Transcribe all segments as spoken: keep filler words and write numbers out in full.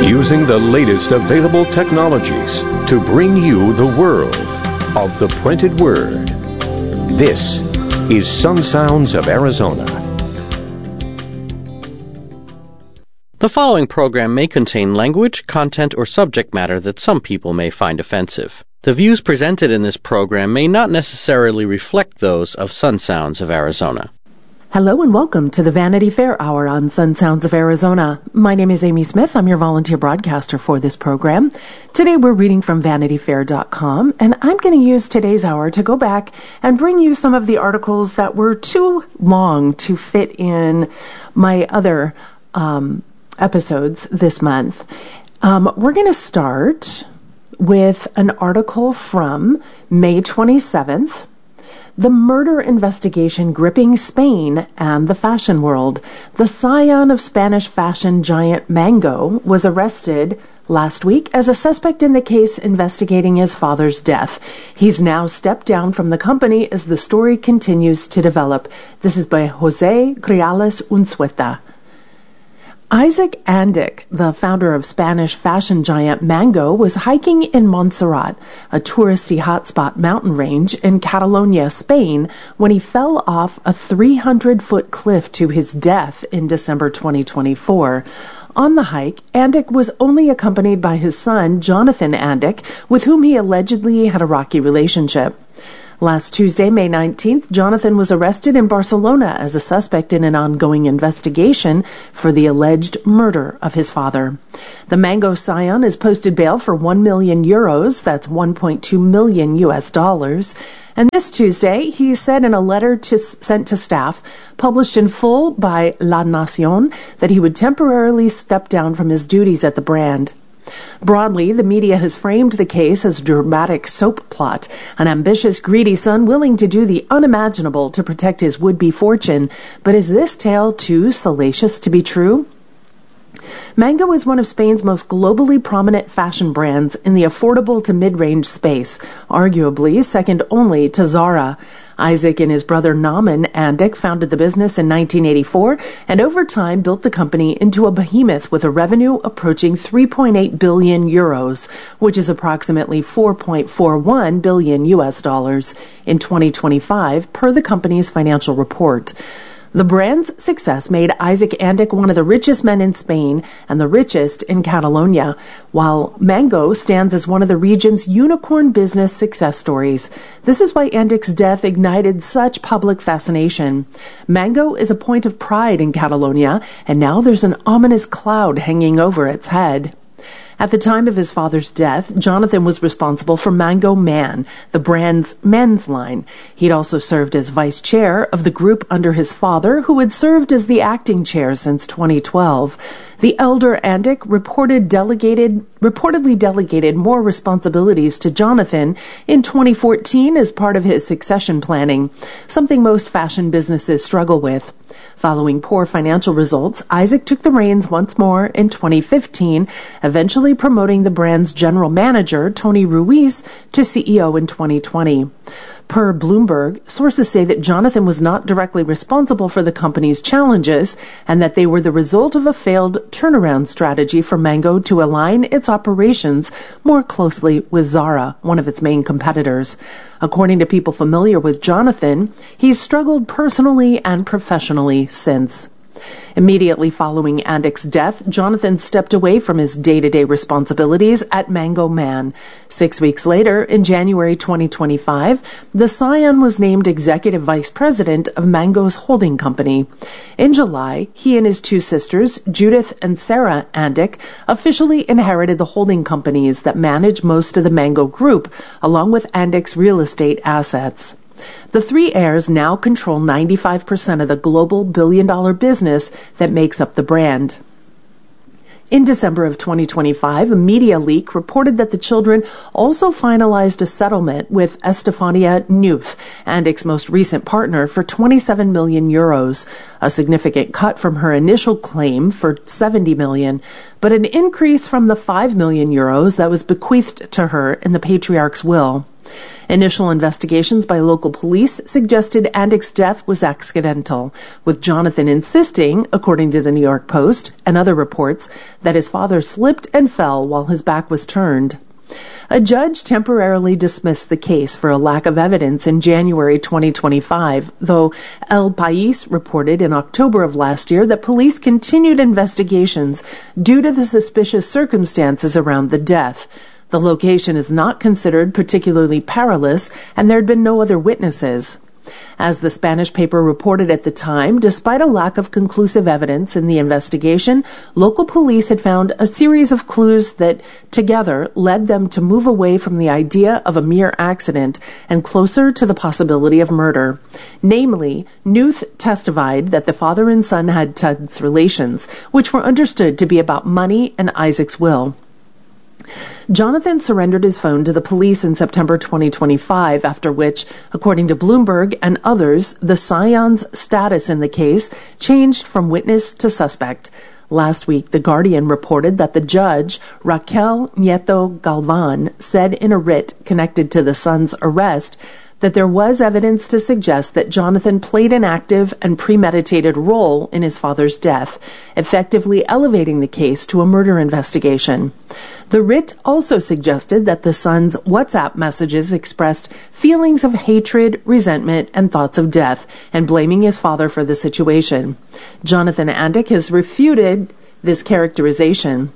using the latest available technologies to bring you the world of the printed word. This is Sun Sounds of Arizona. The following program may contain language, content, or subject matter that some people may find offensive. The views presented in this program may not necessarily reflect those of Sun Sounds of Arizona. Hello and welcome to the Vanity Fair Hour on Sun Sounds of Arizona. My name is Amy Smith. I'm your volunteer broadcaster for this program. Today we're reading from vanity fair dot com, and I'm going to use today's hour to go back and bring you some of the articles that were too long to fit in my other um, episodes this month. Um, we're going to start with an article from May twenty-seventh. The murder investigation gripping Spain and the fashion world. The scion of Spanish fashion giant Mango was arrested last week as a suspect in the case investigating his father's death. He's now stepped down from the company as the story continues to develop. This is by Jose Griales Unzueta. Isaac Andic, the founder of Spanish fashion giant Mango, was hiking in Montserrat, a touristy hotspot mountain range in Catalonia, Spain, when he fell off a three hundred foot cliff to his death in December twenty twenty-four. On the hike, Andic was only accompanied by his son, Jonathan Andic, with whom he allegedly had a rocky relationship. Last Tuesday, May nineteenth, Jonathan was arrested in Barcelona as a suspect in an ongoing investigation for the alleged murder of his father. The Mango scion is posted bail for one million euros, that's one point two million U S dollars. And this Tuesday, he said in a letter to, sent to staff, published in full by La Nación, that he would temporarily step down from his duties at the brand. Broadly, the media has framed the case as a dramatic soap plot, an ambitious, greedy son willing to do the unimaginable to protect his would-be fortune. But is this tale too salacious to be true? Mango is one of Spain's most globally prominent fashion brands in the affordable to mid-range space, arguably second only to Zara. Isaac and his brother Nauman Andic founded the business in nineteen eighty-four and over time built the company into a behemoth with a revenue approaching three point eight billion euros, which is approximately four point four one billion U S dollars in twenty twenty-five, per the company's financial report. The brand's success made Isaac Andic one of the richest men in Spain and the richest in Catalonia, while Mango stands as one of the region's unicorn business success stories. This is why Andic's death ignited such public fascination. Mango is a point of pride in Catalonia, and now there's an ominous cloud hanging over its head. At the time of his father's death, Jonathan was responsible for Mango Man, the brand's men's line. He'd also served as vice chair of the group under his father, who had served as the acting chair since twenty twelve. The elder Andic reported delegated, reportedly delegated more responsibilities to Jonathan in twenty fourteen as part of his succession planning, something most fashion businesses struggle with. Following poor financial results, Isaac took the reins once more in twenty fifteen, eventually promoting the brand's general manager, Tony Ruiz, to C E O in twenty twenty. Per Bloomberg, sources say that Jonathan was not directly responsible for the company's challenges and that they were the result of a failed turnaround strategy for Mango to align its operations more closely with Zara, one of its main competitors. According to people familiar with Jonathan, he's struggled personally and professionally since. Immediately following Andic's death, Jonathan stepped away from his day-to-day responsibilities at Mango Man. Six weeks later, in January twenty twenty-five, the scion was named executive vice president of Mango's holding company. In July, he and his two sisters, Judith and Sarah Andic, officially inherited the holding companies that manage most of the Mango group, along with Andic's real estate assets. The three heirs now control ninety-five percent of the global billion-dollar business that makes up the brand. In December of twenty twenty-five, a media leak reported that the children also finalized a settlement with Estefania Nuth, Andic's most recent partner, for twenty-seven million euros, a significant cut from her initial claim for seventy million, but an increase from the five million euros that was bequeathed to her in the patriarch's will. Initial investigations by local police suggested Andik's death was accidental, with Jonathan insisting, according to the New York Post and other reports, that his father slipped and fell while his back was turned. A judge temporarily dismissed the case for a lack of evidence in January twenty twenty-five, though El País reported in October of last year that police continued investigations due to the suspicious circumstances around the death. The location is not considered particularly perilous, and there had been no other witnesses. As the Spanish paper reported at the time, despite a lack of conclusive evidence in the investigation, local police had found a series of clues that, together, led them to move away from the idea of a mere accident and closer to the possibility of murder. Namely, Knuth testified that the father and son had tense relations, which were understood to be about money and Isaac's will. Jonathan surrendered his phone to the police in September twenty twenty-five, after which, according to Bloomberg and others, the Scion's status in the case changed from witness to suspect. Last week, The Guardian reported that the judge, Raquel Nieto Galvan, said in a writ connected to the son's arrest that there was evidence to suggest that Jonathan played an active and premeditated role in his father's death, effectively elevating the case to a murder investigation. The writ also suggested that the son's WhatsApp messages expressed feelings of hatred, resentment, and thoughts of death, and blaming his father for the situation. Jonathan Andik has refuted this characterization.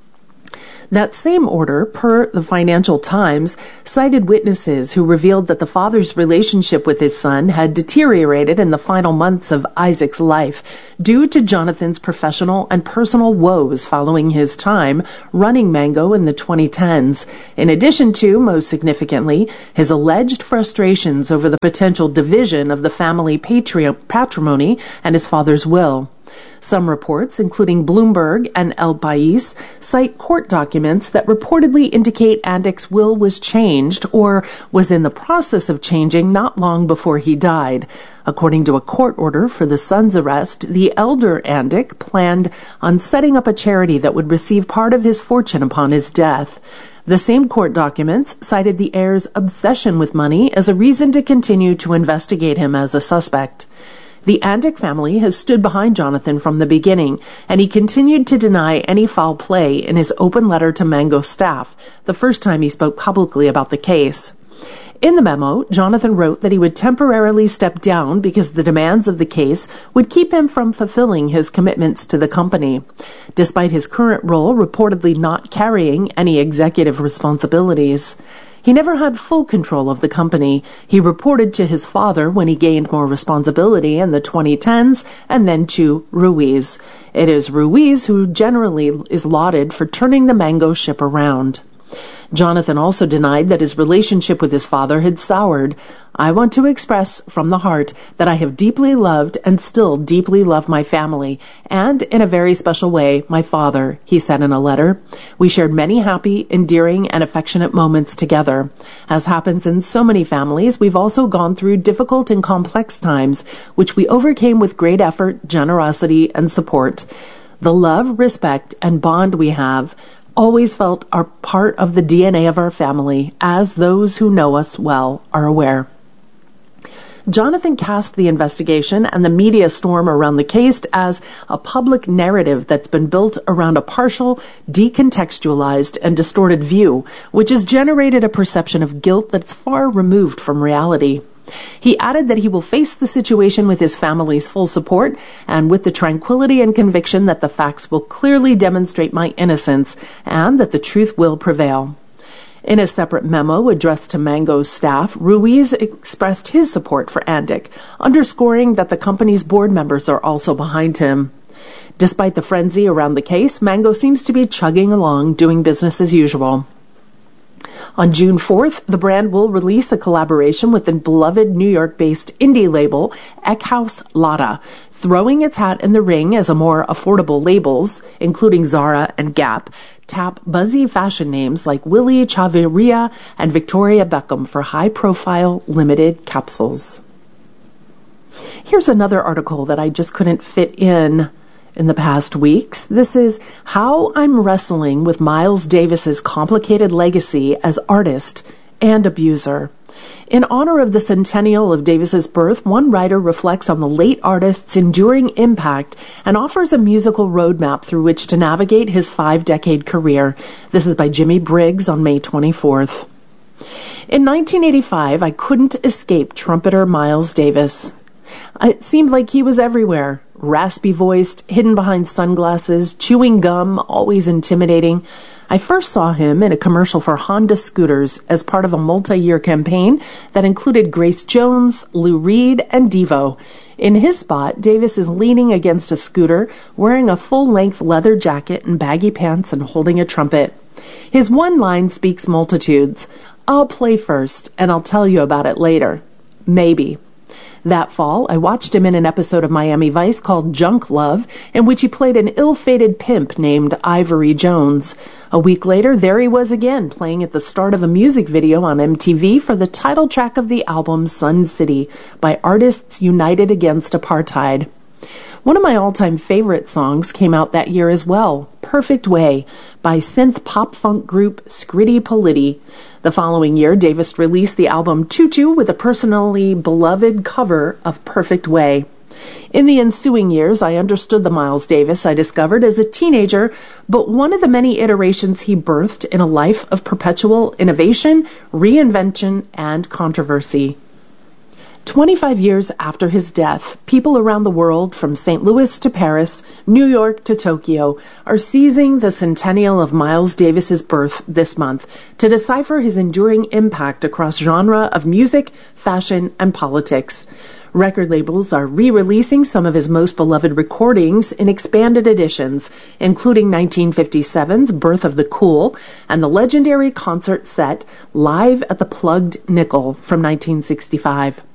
That same order, per the Financial Times, cited witnesses who revealed that the father's relationship with his son had deteriorated in the final months of Isaac's life due to Jonathan's professional and personal woes following his time running Mango in the twenty tens, in addition to, most significantly, his alleged frustrations over the potential division of the family patri- patrimony and his father's will. Some reports, including Bloomberg and El País, cite court documents that reportedly indicate Andik's will was changed or was in the process of changing not long before he died. According to a court order for the son's arrest, the elder Andik planned on setting up a charity that would receive part of his fortune upon his death. The same court documents cited the heir's obsession with money as a reason to continue to investigate him as a suspect. The Andik family has stood behind Jonathan from the beginning, and he continued to deny any foul play in his open letter to Mango staff, the first time he spoke publicly about the case. In the memo, Jonathan wrote that he would temporarily step down because the demands of the case would keep him from fulfilling his commitments to the company. Despite his current role reportedly not carrying any executive responsibilities, he never had full control of the company. He reported to his father when he gained more responsibility in the twenty tens, and then to Ruiz. It is Ruiz who generally is lauded for turning the Mango ship around. Jonathan also denied that his relationship with his father had soured. I want to express from the heart that I have deeply loved and still deeply love my family, and in a very special way, my father, he said in a letter. We shared many happy, endearing, and affectionate moments together. As happens in so many families, we've also gone through difficult and complex times, which we overcame with great effort, generosity, and support. The love, respect, and bond we have always felt are part of the D N A of our family, as those who know us well are aware. Jonathan cast the investigation and the media storm around the case as a public narrative that's been built around a partial, decontextualized, and distorted view, which has generated a perception of guilt that's far removed from reality. He added that he will face the situation with his family's full support and with the tranquility and conviction that the facts will clearly demonstrate my innocence and that the truth will prevail. In a separate memo addressed to Mango's staff, Ruiz expressed his support for Andik, underscoring that the company's board members are also behind him. Despite the frenzy around the case, Mango seems to be chugging along, doing business as usual. On June fourth, the brand will release a collaboration with the beloved New York-based indie label Eckhouse Lotta, throwing its hat in the ring as a more affordable labels, including Zara and Gap, tap buzzy fashion names like Willie Chavarria and Victoria Beckham for high-profile limited capsules. Here's another article that I just couldn't fit in in the past weeks. This is How I'm Wrestling with Miles Davis's Complicated Legacy as Artist, and abuser. In honor of the centennial of Davis's birth, one writer reflects on the late artist's enduring impact and offers a musical roadmap through which to navigate his five-decade career. This is by Jimmy Briggs on May twenty-fourth. In nineteen eighty-five, I couldn't escape trumpeter Miles Davis. It seemed like he was everywhere, raspy-voiced, hidden behind sunglasses, chewing gum, always intimidating. I first saw him in a commercial for Honda scooters as part of a multi-year campaign that included Grace Jones, Lou Reed, and Devo. In his spot, Davis is leaning against a scooter, wearing a full-length leather jacket and baggy pants and holding a trumpet. His one line speaks multitudes. "I'll play first, and I'll tell you about it later. Maybe." That fall, I watched him in an episode of Miami Vice called Junk Love, in which he played an ill-fated pimp named Ivory Jones. A week later, there he was again, playing at the start of a music video on M T V for the title track of the album Sun City by Artists United Against Apartheid. One of my all-time favorite songs came out that year as well, Perfect Way, by synth pop-funk group Scritti Politti. The following year, Davis released the album Tutu with a personally beloved cover of Perfect Way. In the ensuing years, I understood the Miles Davis I discovered as a teenager, but one of the many iterations he birthed in a life of perpetual innovation, reinvention, and controversy. Twenty-five years after his death, people around the world, from Saint Louis to Paris, New York to Tokyo, are seizing the centennial of Miles Davis's birth this month to decipher his enduring impact across genre of music, fashion, and politics. Record labels are re-releasing some of his most beloved recordings in expanded editions, including nineteen fifty-seven's Birth of the Cool and the legendary concert set Live at the Plugged Nickel from nineteen sixty-five.